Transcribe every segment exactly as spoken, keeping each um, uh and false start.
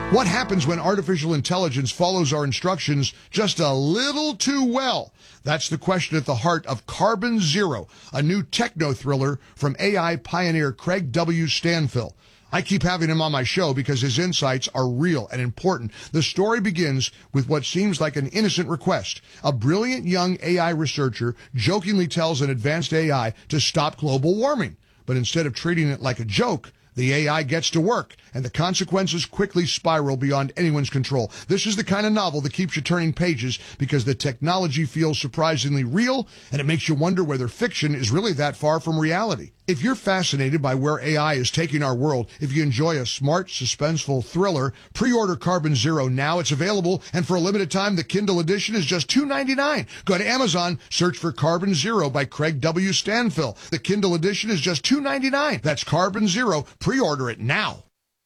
What happens when artificial intelligence follows our instructions just a little too well? That's the question at the heart of Carbon Zero, a new techno-thriller from A I pioneer Craig W. Stanfill. I keep having him on my show because his insights are real and important. The story begins with what seems like an innocent request. A brilliant young A I researcher jokingly tells an advanced A I to stop global warming. But instead of treating it like a joke, the A I gets to work, and the consequences quickly spiral beyond anyone's control. This is the kind of novel that keeps you turning pages because the technology feels surprisingly real, and it makes you wonder whether fiction is really that far from reality. If you're fascinated by where A I is taking our world, if you enjoy a smart, suspenseful thriller, pre-order Carbon Zero now. It's available, and for a limited time, the Kindle edition is just two dollars and ninety-nine cents. Go to Amazon, search for Carbon Zero by Craig W. Stanfill. The Kindle edition is just two dollars and ninety-nine cents. That's Carbon Zero. Pre-order it now.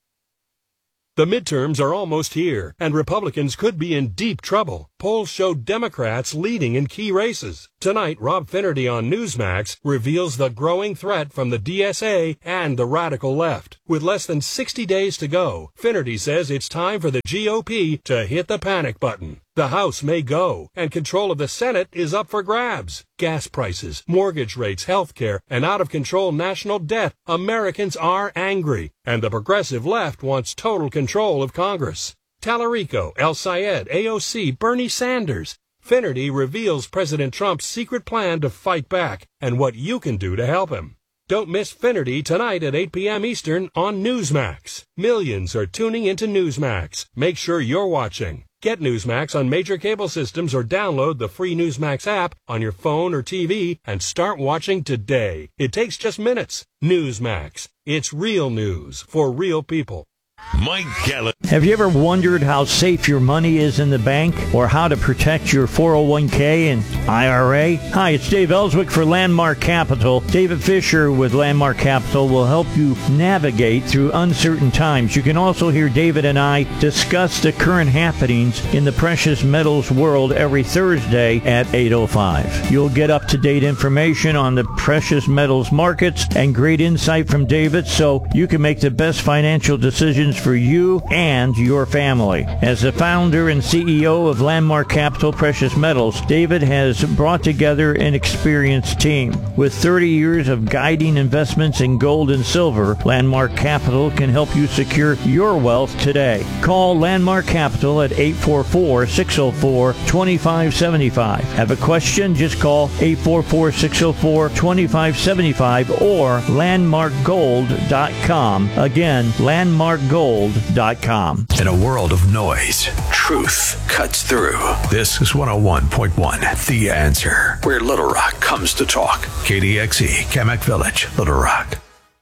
The midterms are almost here, and Republicans could be in deep trouble. Polls show Democrats leading in key races. Tonight, Rob Finnerty on Newsmax reveals the growing threat from the D S A and the radical left. With less than sixty days to go, Finnerty says it's time for the G O P to hit the panic button. The House may go, and control of the Senate is up for grabs. Gas prices, mortgage rates, health care, and out-of-control national debt. Americans are angry, and the progressive left wants total control of Congress. Tallarico, El Sayed, A O C, Bernie Sanders. Finnerty reveals President Trump's secret plan to fight back and what you can do to help him. Don't miss Finnerty tonight at eight p.m. Eastern on Newsmax. Millions are tuning into Newsmax. Make sure you're watching. Get Newsmax on major cable systems or download the free Newsmax app on your phone or T V and start watching today. It takes just minutes. Newsmax. It's real news for real people. Mike Gallup. Have you ever wondered how safe your money is in the bank or how to protect your four oh one k and I R A? Hi, it's Dave Ellswick for Landmark Capital. David Fisher with Landmark Capital will help you navigate through uncertain times. You can also hear David and I discuss the current happenings in the precious metals world every Thursday at eight oh five. You'll get up-to-date information on the precious metals markets and great insight from David so you can make the best financial decisions for you and your family. As the founder and C E O of Landmark Capital Precious Metals, David has brought together an experienced team. With thirty years of guiding investments in gold and silver, Landmark Capital can help you secure your wealth today. Call Landmark Capital at eight four four, six oh four, two five seven five. Have a question? Just call eight four four, six oh four, two five seven five or landmark gold dot com. Again, landmark gold dot com. In a world of noise, truth cuts through. This is one oh one point one, The Answer, where Little Rock comes to talk. K D X E, Kamek Village, Little Rock.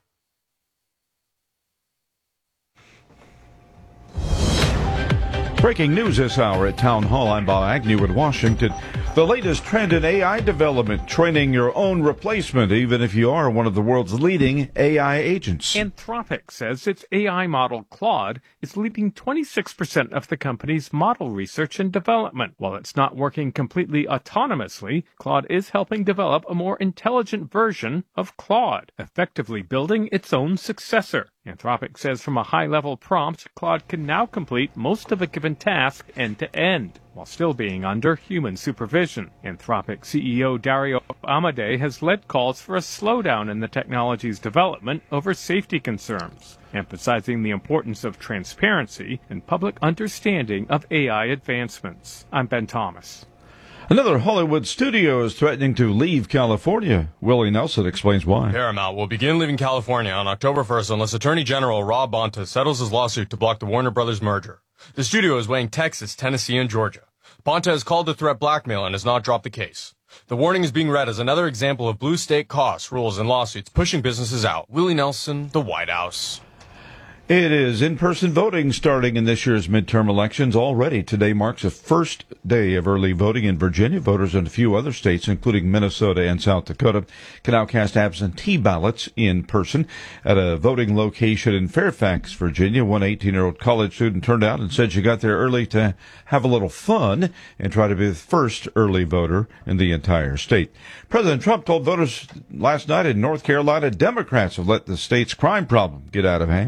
Breaking news this hour at Town Hall. I'm Bob Agnew in Washington. The latest trend in A I development, training your own replacement, even if you are one of the world's leading A I agents. Anthropic says its A I model, Claude, is leading twenty-six percent of the company's model research and development. While it's not working completely autonomously, Claude is helping develop a more intelligent version of Claude, effectively building its own successor. Anthropic says from a high-level prompt, Claude can now complete most of a given task end-to-end, while still being under human supervision. Anthropic C E O Dario Amodei has led calls for a slowdown in the technology's development over safety concerns, emphasizing the importance of transparency and public understanding of A I advancements. I'm Ben Thomas. Another Hollywood studio is threatening to leave California. Willie Nelson explains why. Paramount will begin leaving California on October first unless Attorney General Rob Bonta settles his lawsuit to block the Warner Brothers merger. The studio is weighing Texas, Tennessee, and Georgia. Bonta has called the threat blackmail and has not dropped the case. The warning is being read as another example of blue state costs, rules, and lawsuits pushing businesses out. Willie Nelson, the White House. It is in-person voting starting in this year's midterm elections already. Today marks the first day of early voting in Virginia. Voters in a few other states, including Minnesota and South Dakota, can now cast absentee ballots in person at a voting location in Fairfax, Virginia. One eighteen-year-old college student turned out and said she got there early to have a little fun and try to be the first early voter in the entire state. President Trump told voters last night in North Carolina Democrats have let the state's crime problem get out of hand. Nobody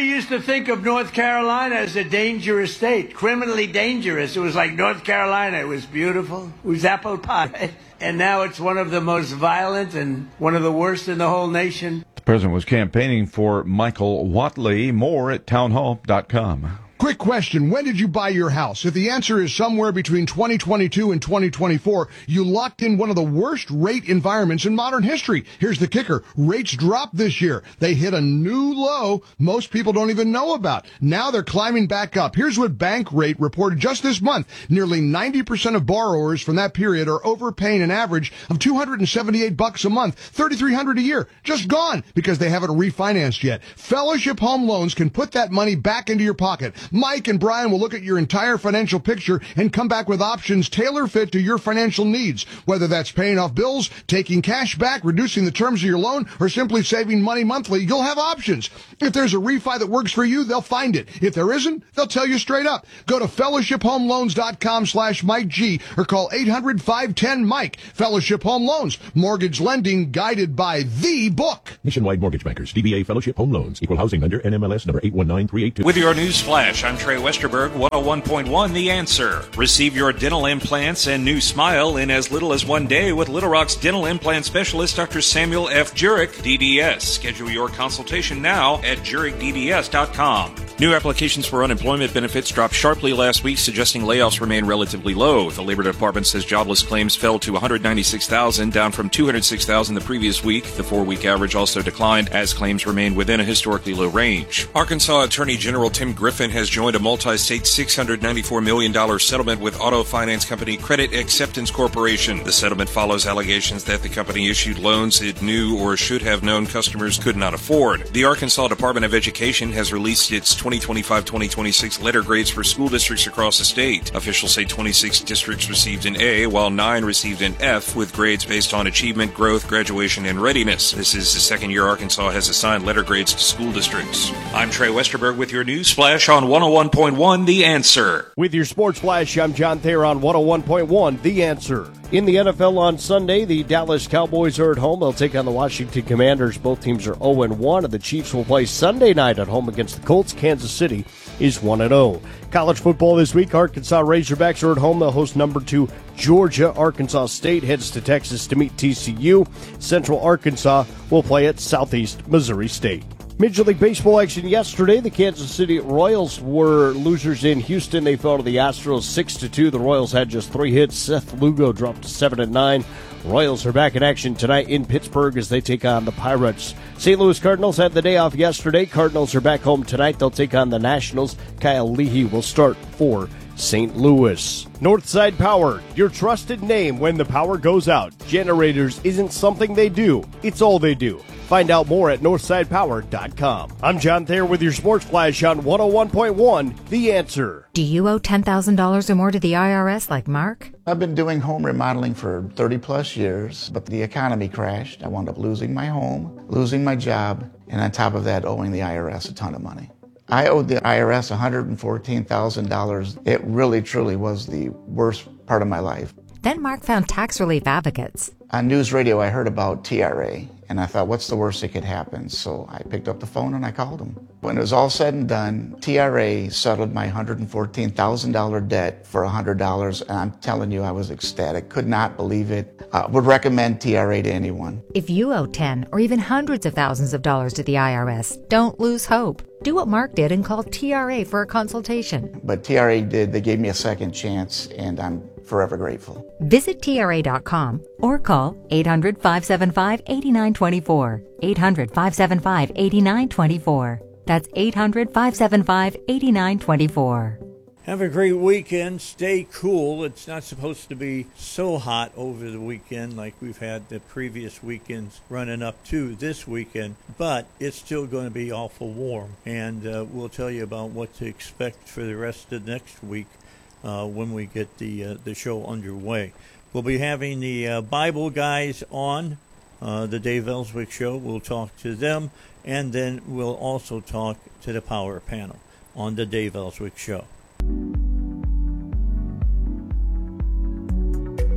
used to think of North Carolina as a dangerous state, criminally dangerous. It was like North Carolina. It was beautiful. It was apple pie. And now it's one of the most violent and one of the worst in the whole nation. The president was campaigning for Michael Whatley. More at townhall dot com. Quick question. When did you buy your house? If the answer is somewhere between twenty twenty-two and twenty twenty-four, you locked in one of the worst rate environments in modern history. Here's the kicker. Rates dropped this year. They hit a new low most people don't even know about. Now they're climbing back up. Here's what Bankrate reported just this month. Nearly ninety percent of borrowers from that period are overpaying an average of two hundred seventy-eight bucks a month, thirty-three hundred a year. Just gone because they haven't refinanced yet. Fellowship Home Loans can put that money back into your pocket. Mike and Brian will look at your entire financial picture and come back with options tailor-fit to your financial needs. Whether that's paying off bills, taking cash back, reducing the terms of your loan, or simply saving money monthly, you'll have options. If there's a refi that works for you, they'll find it. If there isn't, they'll tell you straight up. Go to fellowship home loans dot com slash Mike G or call eight hundred, five ten, Mike. Fellowship Home Loans. Mortgage lending guided by the book. Nationwide Mortgage Bankers, D B A Fellowship Home Loans, Equal Housing Lender, N M L S number eight one nine three eight two. With your news flash, I'm Trey Westerberg, one oh one point one The Answer. Receive your dental implants and new smile in as little as one day with Little Rock's dental implant specialist, Doctor Samuel F. Jurek, D D S. Schedule your consultation now at jurek d d s dot com. New applications for unemployment benefits dropped sharply last week, suggesting layoffs remain relatively low. The Labor Department says jobless claims fell to one hundred ninety-six thousand, down from two hundred six thousand the previous week. The four-week average also declined as claims remained within a historically low range. Arkansas Attorney General Tim Griffin has joined a multi-state six hundred ninety-four million dollars settlement with auto finance company Credit Acceptance Corporation. The settlement follows allegations that the company issued loans it knew or should have known customers could not afford. The Arkansas Department of Education has released its twenty twenty-five twenty twenty-six letter grades for school districts across the state. Officials say twenty-six districts received an A, while nine received an F, with grades based on achievement, growth, graduation, and readiness. This is the second year Arkansas has assigned letter grades to school districts. I'm Trey Westerberg with your news flash on one oh one point one The Answer. With your sports flash, I'm John Thayer on one oh one point one The Answer. In the N F L on Sunday, the Dallas Cowboys are at home. They'll take on the Washington Commanders. Both teams are oh and one, and the Chiefs will play Sunday night at home against the Colts. Kansas City is one and oh. College football this week, Arkansas Razorbacks are at home. They'll host number two Georgia. Arkansas State heads to Texas to meet T C U. Central Arkansas will play at Southeast Missouri State. Major League Baseball action yesterday. The Kansas City Royals were losers in Houston. They fell to the Astros six to two. The Royals had just three hits. Seth Lugo dropped to seven and nine. Royals are back in action tonight in Pittsburgh as they take on the Pirates. Saint Louis Cardinals had the day off yesterday. Cardinals are back home tonight. They'll take on the Nationals. Kyle Leahy will start for Saint Louis. Northside Power, your trusted name when the power goes out. Generators isn't something they do, it's all they do. Find out more at northside power dot com. I'm John Thayer with your Sports Flash on one oh one point one The Answer. Do you owe ten thousand dollars or more to the I R S like Mark? I've been doing home remodeling for thirty plus years, but the economy crashed. I wound up losing my home, losing my job, and on top of that, owing the I R S a ton of money. I owed the I R S one hundred fourteen thousand dollars. It really, truly was the worst part of my life. Then Mark found Tax Relief Advocates. On news radio, I heard about T R A, and I thought, what's the worst that could happen? So I picked up the phone and I called them. When it was all said and done, T R A settled my one hundred fourteen thousand dollars debt for one hundred dollars, and I'm telling you, I was ecstatic. Could not believe it. Uh, would recommend T R A to anyone. If you owe ten or even hundreds of thousands of dollars to the I R S, don't lose hope. Do what Mark did and call T R A for a consultation. But T R A did. They gave me a second chance, and I'm forever grateful. Visit T R A dot com or call eight hundred, five seven five, eight nine two four. eight hundred, five seven five, eight nine two four. That's eight hundred, five seven five, eight nine two four. Have a great weekend. Stay cool. It's not supposed to be so hot over the weekend like we've had the previous weekends running up to this weekend, but it's still going to be awful warm. And uh, we'll tell you about what to expect for the rest of next week uh, when we get the uh, the show underway. We'll be having the uh, Bible guys on uh, the Dave Ellswick Show. We'll talk to them, and then we'll also talk to the Power Panel on the Dave Ellswick Show.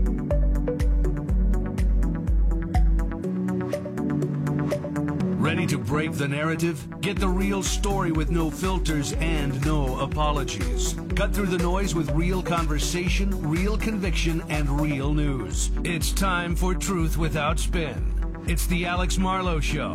Ready to break the narrative? Get the real story with no filters and no apologies. Cut through the noise with real conversation, real conviction, and real news. It's time for Truth Without Spin. It's the Alex Marlow Show.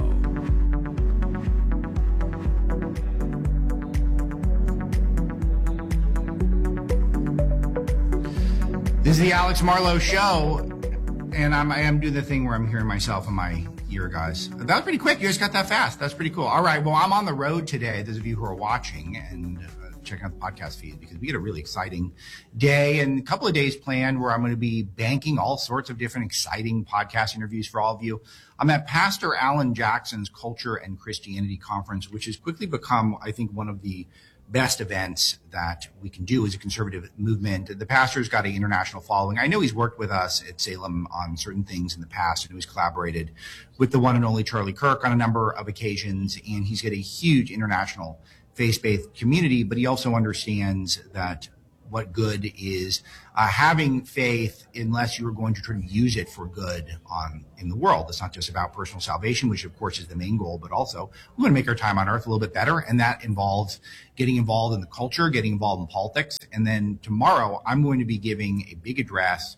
This is the Alex Marlow Show, and I'm, I am doing the thing where I'm hearing myself in my ear, guys. That was pretty quick. You guys got that fast. That's pretty cool. All right. Well, I'm on the road today, those of you who are watching and uh, checking out the podcast feed, because we get a really exciting day and a couple of days planned where I'm going to be banking all sorts of different exciting podcast interviews for all of you. I'm at Pastor Alan Jackson's Culture and Christianity Conference, which has quickly become, I think, one of the best events that we can do as a conservative movement. The pastor's got an international following. I know he's worked with us at Salem on certain things in the past. I know he's collaborated with the one and only Charlie Kirk on a number of occasions, and he's got a huge international faith-based community, but he also understands that what good is uh, having faith unless you're going to try to use it for good on in the world. It's not just about personal salvation, which of course is the main goal, but also we want to make our time on earth a little bit better. And that involves getting involved in the culture, getting involved in politics. And then tomorrow I'm going to be giving a big address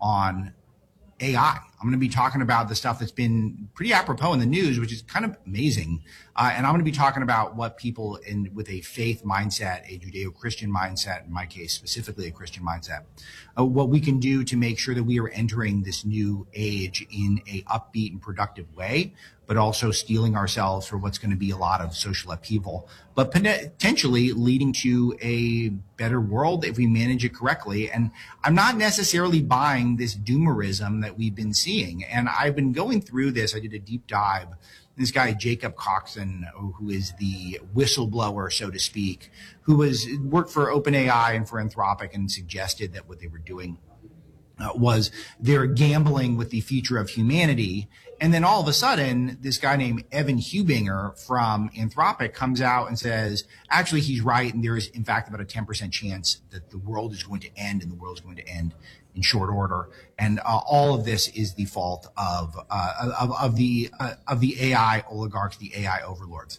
on A I. I'm going to be talking about the stuff that's been pretty apropos in the news, which is kind of amazing. Uh, and I'm going to be talking about what people in with a faith mindset, a Judeo-Christian mindset, in my case, specifically a Christian mindset, uh, what we can do to make sure that we are entering this new age in a upbeat and productive way, but also steeling ourselves for what's going to be a lot of social upheaval, but potentially leading to a better world if we manage it correctly. And I'm not necessarily buying this doomerism that we've been seeing. And I've been going through this. I did a deep dive. This guy, Jacob Coxon, who is the whistleblower, so to speak, who was worked for OpenAI and for Anthropic and suggested that what they were doing Uh, was they're gambling with the future of humanity. And then all of a sudden, this guy named Evan Hubinger from Anthropic comes out and says, actually, he's right. And there is, in fact, about a ten percent chance that the world is going to end and the world is going to end in short order. And uh, all of this is the fault of, uh, of, of the, uh, of the A I oligarchs, the A I overlords.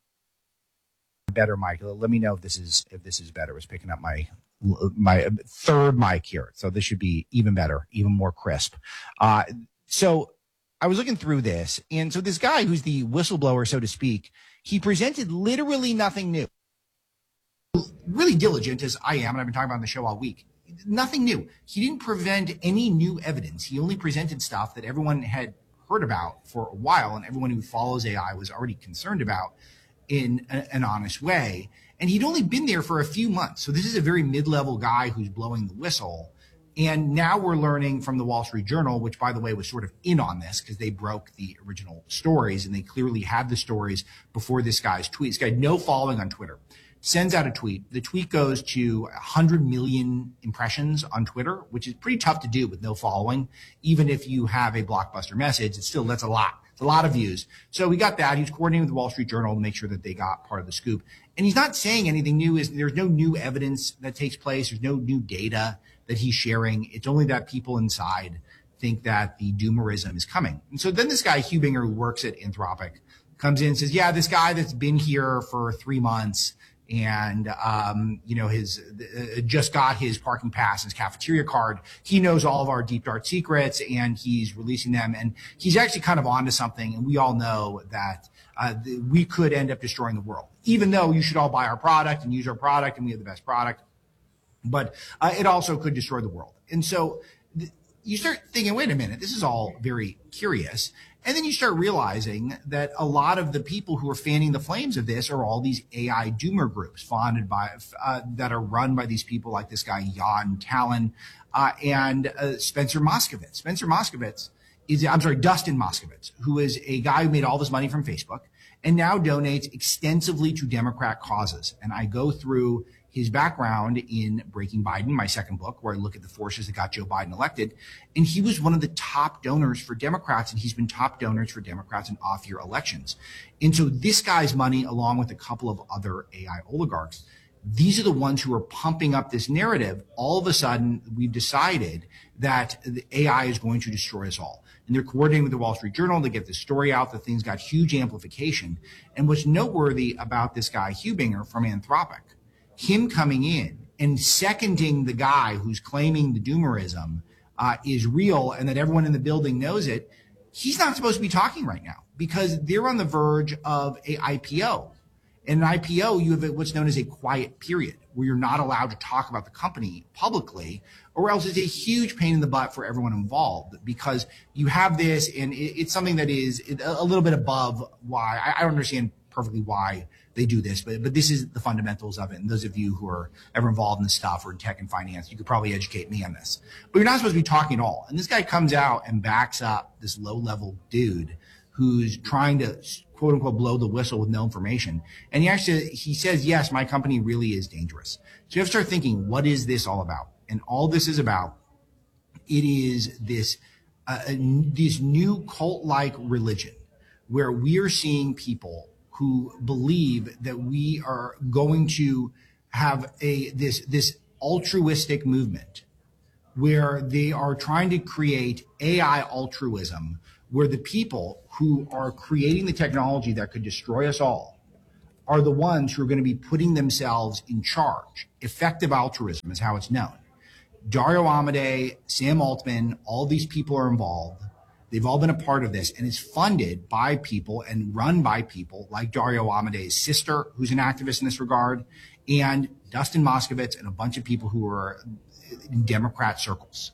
Better, Mike. Let me know if this is, if this is better. It's picking up my, my third mic here. So this should be even better, even more crisp. Uh, so I was looking through this. And so this guy who's the whistleblower, so to speak, he presented literally nothing new. Really diligent as I am, and I've been talking about on the show all week. Nothing new. He didn't present any new evidence. He only presented stuff that everyone had heard about for a while, and everyone who follows A I was already concerned about in a, an honest way. And he'd only been there for a few months. So this is a very mid-level guy who's blowing the whistle. And now we're learning from the Wall Street Journal, which, by the way, was sort of in on this because they broke the original stories and they clearly had the stories before this guy's tweet. This guy had no following on Twitter. Sends out a tweet. The tweet goes to one hundred million impressions on Twitter, which is pretty tough to do with no following. Even if you have a blockbuster message, it's still, that's a lot. It's a lot of views. So we got that. He was coordinating with the Wall Street Journal to make sure that they got part of the scoop. And he's not saying anything new. Is There's no new evidence that takes place. There's no new data that he's sharing. It's only that people inside think that the doomerism is coming. And so then this guy, Hubinger, who works at Anthropic, comes in and says, yeah, this guy that's been here for three months and, um, you know, his, uh, just got his parking pass, his cafeteria card. He knows all of our deep, dark secrets and he's releasing them. And he's actually kind of onto something. And we all know that, uh, the, we could end up destroying the world, even though you should all buy our product and use our product and we have the best product. But, uh, it also could destroy the world. And so th- you start thinking, wait a minute, this is all very curious. And then you start realizing that a lot of the people who are fanning the flames of this are all these A I doomer groups funded by, uh, that are run by these people like this guy, Jan Talon, uh, and, uh, Spencer Moskovitz. Spencer Moskovitz is, I'm sorry, Dustin Moskovitz, who is a guy who made all this money from Facebook and now donates extensively to Democrat causes. And I go through his background in Breaking Biden, my second book, where I look at the forces that got Joe Biden elected. And he was one of the top donors for Democrats, and he's been top donors for Democrats in off-year elections. And so this guy's money, along with a couple of other A I oligarchs, these are the ones who are pumping up this narrative. All of a sudden, we've decided that the A I is going to destroy us all. And they're coordinating with the Wall Street Journal to get this story out. The thing's got huge amplification. And what's noteworthy about this guy, Hubinger from Anthropic, him coming in and seconding the guy who's claiming the doomerism uh, is real and that everyone in the building knows it, he's not supposed to be talking right now because they're on the verge of a I P O. In an I P O, you have what's known as a quiet period where you're not allowed to talk about the company publicly, or else it's a huge pain in the butt for everyone involved because you have this, and it's something that is a little bit above why. I don't understand perfectly why they do this, but but this is the fundamentals of it. And those of you who are ever involved in this stuff or in tech and finance, you could probably educate me on this. But you're not supposed to be talking at all. And this guy comes out and backs up this low-level dude who's trying to quote unquote blow the whistle with no information. And he actually, he says, yes, my company really is dangerous. So you have to start thinking, what is this all about? And all this is about, it is this, uh, this new cult-like religion where we are seeing people who believe that we are going to have a, this, this altruistic movement where they are trying to create A I altruism, where the people who are creating the technology that could destroy us all are the ones who are going to be putting themselves in charge. Effective altruism is how it's known. Dario Amodei, Sam Altman, all these people are involved. They've all been a part of this, and it's funded by people and run by people like Dario Amodei's sister, who's an activist in this regard, and Dustin Moskovitz and a bunch of people who are in Democrat circles.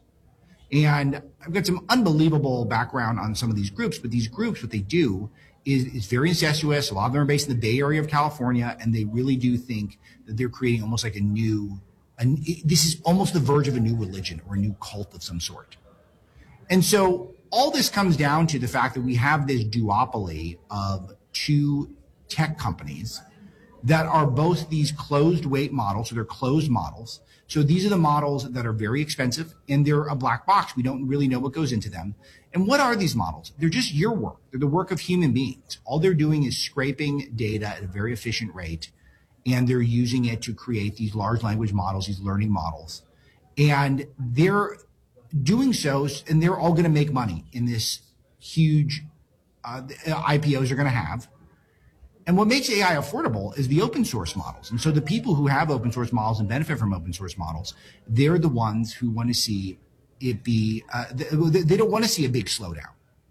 And I've got some unbelievable background on some of these groups, but these groups, what they do is, is very incestuous. A lot of them are based in the Bay Area of California, and they really do think that they're creating almost like a new, a, this is almost the verge of a new religion or a new cult of some sort. And so all this comes down to the fact that we have this duopoly of two tech companies that are both these closed weight models, so they're closed models. So these are the models that are very expensive, and they're a black box. We don't really know what goes into them. And what are these models? They're just your work. They're the work of human beings. All they're doing is scraping data at a very efficient rate, and they're using it to create these large language models, these learning models. And they're doing so, and they're all going to make money in this huge uh, I P Os are going to have. And what makes A I affordable is the open source models. And so the people who have open source models and benefit from open source models, they're the ones who want to see it be, uh, they don't want to see a big slowdown.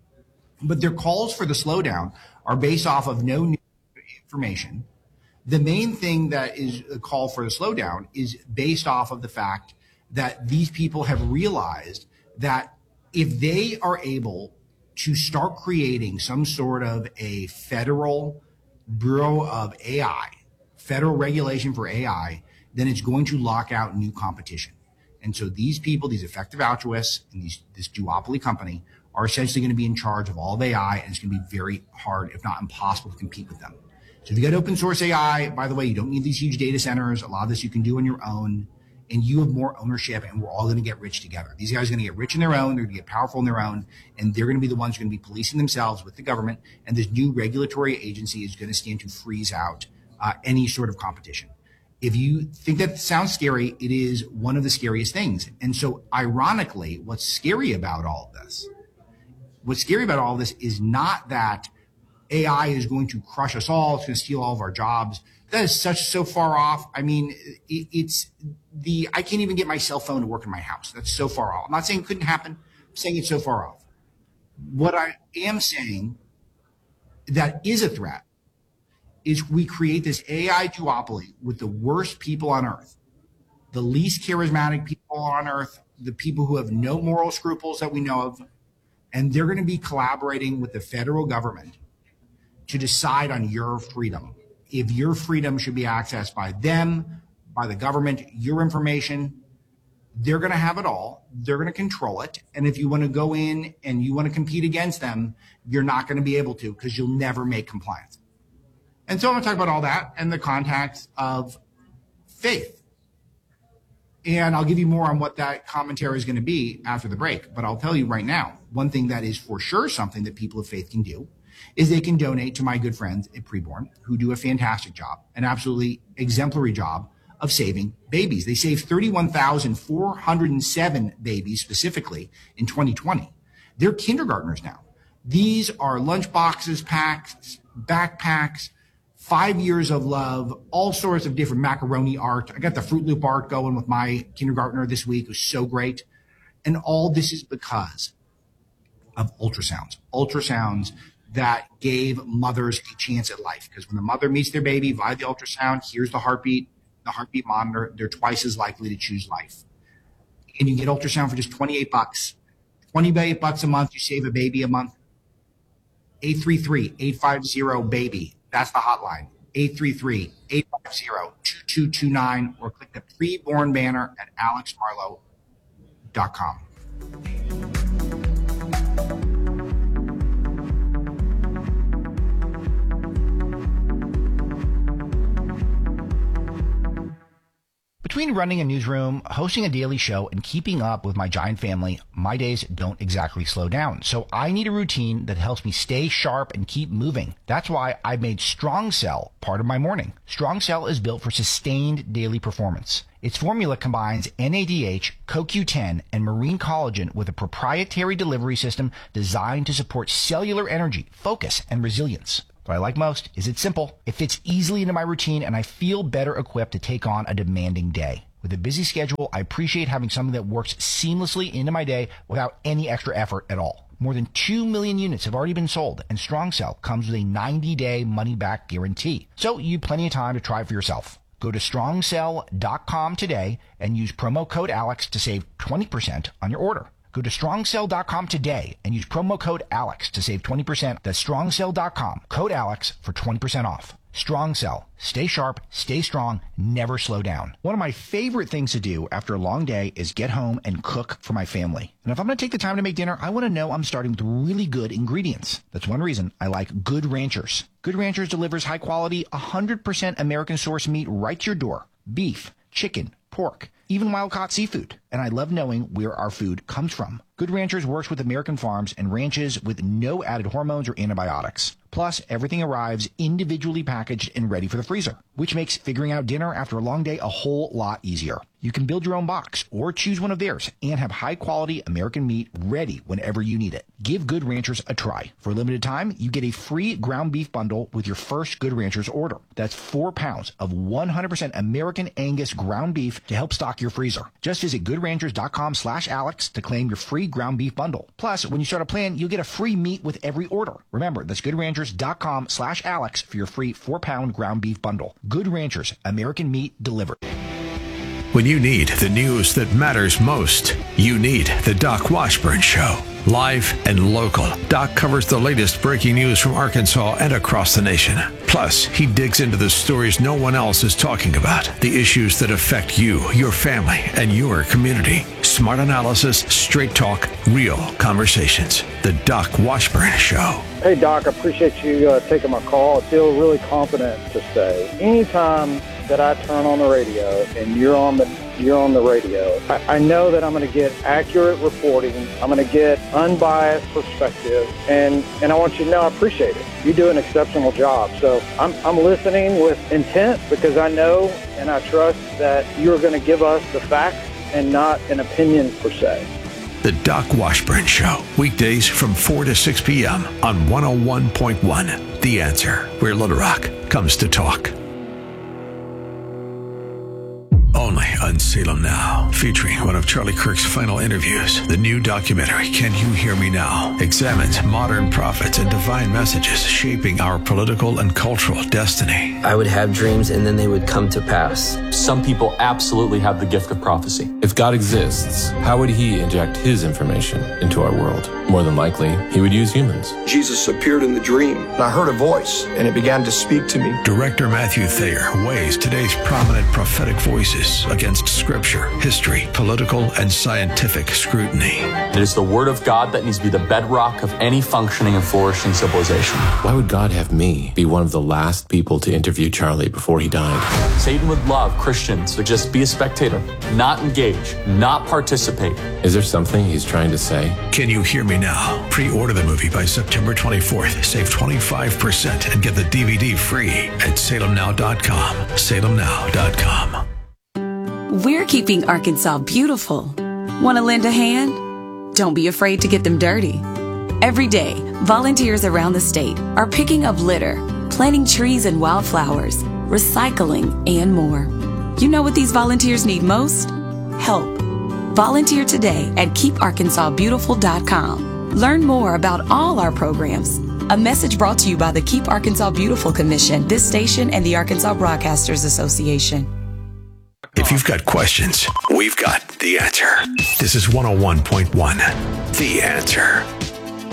But their calls for the slowdown are based off of no new information. The main thing that is a call for the slowdown is based off of the fact that these people have realized that if they are able to start creating some sort of a federal Bureau of A I, federal regulation for A I, then it's going to lock out new competition. And so these people, these effective altruists, and these, this duopoly company are essentially going to be in charge of all of A I, and it's going to be very hard, if not impossible, to compete with them. So if you got open source A I, by the way, you don't need these huge data centers. A lot of this you can do on your own, and you have more ownership, and we're all going to get rich together. These guys are going to get rich in their own. They're going to get powerful in their own, and they're going to be the ones who are going to be policing themselves with the government. And this new regulatory agency is going to stand to freeze out uh, any sort of competition. If you think that sounds scary, it is one of the scariest things. And so ironically, what's scary about all of this, what's scary about all of this is not that A I is going to crush us all. It's going to steal all of our jobs. That is such so far off. I mean, it, it's the, I can't even get my cell phone to work in my house. That's so far off. I'm not saying it couldn't happen. I'm saying it's so far off. What I am saying that is a threat is we create this A I duopoly with the worst people on earth, the least charismatic people on earth, the people who have no moral scruples that we know of, and they're going to be collaborating with the federal government to decide on your freedom. If your freedom should be accessed by them, by the government, your information, they're going to have it all. They're going to control it. And if you want to go in and you want to compete against them, you're not going to be able to because you'll never make compliance. And so I'm going to talk about all that in the context of faith. And I'll give you more on what that commentary is going to be after the break. But I'll tell you right now, one thing that is for sure something that people of faith can do is they can donate to my good friends at Preborn, who do a fantastic job, an absolutely exemplary job of saving babies. They saved thirty-one thousand four hundred seven babies specifically in twenty twenty. They're kindergartners now. These are lunch boxes, packs, backpacks, five years of love, all sorts of different macaroni art. I got the Fruit Loop art going with my kindergartner this week. It was so great. And all this is because of ultrasounds. Ultrasounds that gave mothers a chance at life. Because when the mother meets their baby via the ultrasound, here's the heartbeat, the heartbeat monitor, they're twice as likely to choose life. And you get ultrasound for just twenty-eight bucks. twenty-eight bucks a month, you save a baby a month. eight three three, eight five zero, BABY. That's the hotline. eight three three, eight five zero, two two two nine or click the preborn banner at alex marlow dot com. Between running a newsroom, hosting a daily show, and keeping up with my giant family, my days don't exactly slow down. So I need a routine that helps me stay sharp and keep moving. That's why I made Strong Cell part of my morning. Strong Cell is built for sustained daily performance. Its formula combines N A D H, C O Q ten, and marine collagen with a proprietary delivery system designed to support cellular energy, focus, and resilience. What I like most is it's simple, it fits easily into my routine, and I feel better equipped to take on a demanding day. With a busy schedule, I appreciate having something that works seamlessly into my day without any extra effort at all. More than two million units have already been sold, and Strong Cell comes with a ninety-day money-back guarantee. So you have plenty of time to try it for yourself. Go to strong cell dot com today and use promo code Alex to save twenty percent on your order. Go to strong cell dot com today and use promo code Alex to save twenty percent. That's strong cell dot com, code Alex for twenty percent off. Strong Cell. Stay sharp, stay strong, never slow down. One of my favorite things to do after a long day is get home and cook for my family. And if I'm going to take the time to make dinner, I want to know I'm starting with really good ingredients. That's one reason I like Good Ranchers. Good Ranchers delivers high quality, one hundred percent American source meat right to your door. Beef, chicken, pork, even wild-caught seafood. And I love knowing where our food comes from. Good Ranchers works with American farms and ranches with no added hormones or antibiotics. Plus, everything arrives individually packaged and ready for the freezer, which makes figuring out dinner after a long day a whole lot easier. You can build your own box or choose one of theirs and have high-quality American meat ready whenever you need it. Give Good Ranchers a try. For a limited time, you get a free ground beef bundle with your first Good Ranchers order. That's four pounds of one hundred percent American Angus ground beef to help stock your freezer. Just visit good ranchers dot com slash Alex to claim your free ground beef bundle. Plus, when you start a plan, you'll get a free meat with every order. Remember, that's good ranchers dot com slash Alex for your free four-pound ground beef bundle. Good Ranchers, American meat delivered. When you need the news that matters most, you need the Doc Washburn Show. Live and local, Doc covers the latest breaking news from Arkansas and across the nation. Plus, he digs into the stories no one else is talking about, the issues that affect you, your family, and your community. Smart analysis, straight talk, real conversations. The Doc Washburn Show. Hey, Doc, I appreciate you uh, taking my call. I feel really confident to say anytime that I turn on the radio and you're on the you're on the radio, I, I know that I'm going to get accurate reporting. I'm going to get unbiased perspective, and, and I want you to know I appreciate it. You do an exceptional job. So I'm, I'm listening with intent because I know and I trust that you're going to give us the facts and not an opinion per se. The Doc Washburn Show, weekdays from four to six p.m. on one oh one point one. The Answer, where Little Rock comes to talk. Only on Salem Now, featuring one of Charlie Kirk's final interviews. The new documentary, Can You Hear Me Now?, examines modern prophets and divine messages shaping our political and cultural destiny. I would have dreams and then they would come to pass. Some people absolutely have the gift of prophecy. If God exists, how would he inject his information into our world? More than likely, he would use humans. Jesus appeared in the dream, and I heard a voice, and it began to speak to me. Director Matthew Thayer weighs today's prominent prophetic voices against scripture, history, political, and scientific scrutiny. It is the word of God that needs to be the bedrock of any functioning and flourishing civilization. Why would God have me be one of the last people to interview Charlie before he died? Satan would love Christians to just be a spectator, not engage, not participate. Is there something he's trying to say? Can You Hear Me Now? Pre-order the movie by September twenty-fourth. Save twenty-five percent and get the D V D free at salem now dot com. salem now dot com. They're keeping Arkansas beautiful. Want to lend a hand? Don't be afraid to get them dirty. Every day, volunteers around the state are picking up litter, planting trees and wildflowers, recycling, and more. You know what these volunteers need most? Help. Volunteer today at keep arkansas beautiful dot com. Learn more about all our programs. A message brought to you by the Keep Arkansas Beautiful Commission, this station, and the Arkansas Broadcasters Association. If you've got questions, we've got the answer. This is one oh one point one, The Answer.